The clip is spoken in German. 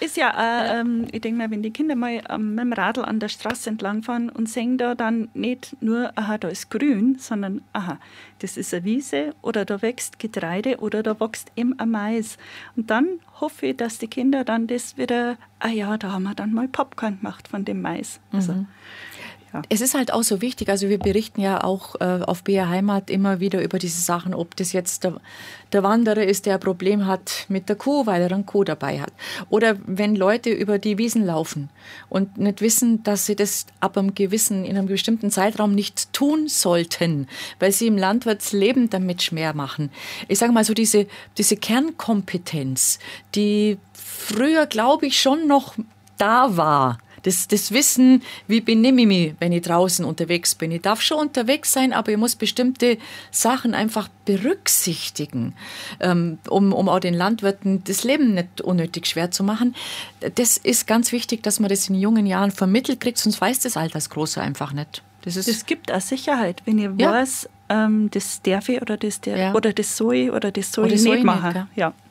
ist ja, ich denke mal, wenn die Kinder mal mit dem Radl an der Straße entlangfahren und sehen da dann nicht nur, aha, da ist grün, sondern, aha, das ist eine Wiese oder da wächst Getreide oder da wächst eben ein Mais. Und dann hoffe ich, dass die Kinder dann das wieder, ah ja, da haben wir dann mal Popcorn gemacht von dem Mais. Also, ja. Es ist halt auch so wichtig, also wir berichten ja auch auf BR Heimat immer wieder über diese Sachen, ob das jetzt der Wanderer ist, der ein Problem hat mit der Kuh, weil er einen Kuh dabei hat. Oder wenn Leute über die Wiesen laufen und nicht wissen, dass sie das in einem bestimmten Zeitraum nicht tun sollten, weil sie im Landwirtsleben damit schwer machen. Ich sage mal so, diese Kernkompetenz, die früher, glaube ich, schon noch da war. Das Wissen, wie benehme ich mich, wenn ich draußen unterwegs bin. Ich darf schon unterwegs sein, aber ich muss bestimmte Sachen einfach berücksichtigen, um auch den Landwirten das Leben nicht unnötig schwer zu machen. Das ist ganz wichtig, dass man das in jungen Jahren vermittelt kriegt, sonst weiß das Altersgroße einfach nicht. Das gibt auch Sicherheit, wenn ich weiß, das darf ich oder das soll ich nicht machen. Ja.